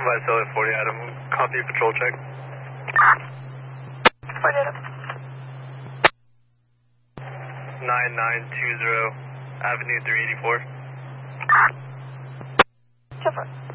Provide cellular 40 Adam. Copy patrol check. 40 Adam. 9920 Avenue 384. So far.